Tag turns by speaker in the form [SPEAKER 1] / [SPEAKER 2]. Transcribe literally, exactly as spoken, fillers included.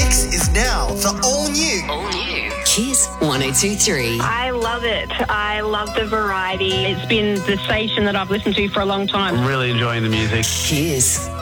[SPEAKER 1] Mix is now the all-new.
[SPEAKER 2] All new. Kiss one oh two three.
[SPEAKER 3] I love it. I love the variety. It's been the station that I've listened to for a long time.
[SPEAKER 4] I'm really enjoying the music.
[SPEAKER 2] Kiss.